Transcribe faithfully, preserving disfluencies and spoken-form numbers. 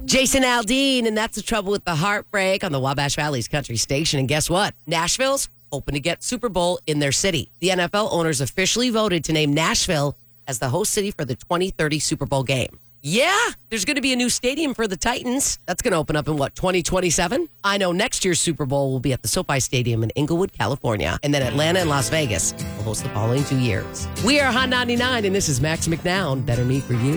Jason Aldean, and that's the trouble with the heartbreak on the Wabash Valley's country station. And guess what? Nashville's hoping to get Super Bowl in their city. The N F L owners officially voted to name Nashville as the host city for the twenty thirty Super Bowl game. Yeah, there's going to be a new stadium for the Titans. That's going to open up in, what, twenty twenty-seven? I know next year's Super Bowl will be at the SoFi Stadium in Inglewood, California. And then Atlanta and Las Vegas will host the following two years. We are Hot ninety-nine, and this is Max McNown. Better Me For You.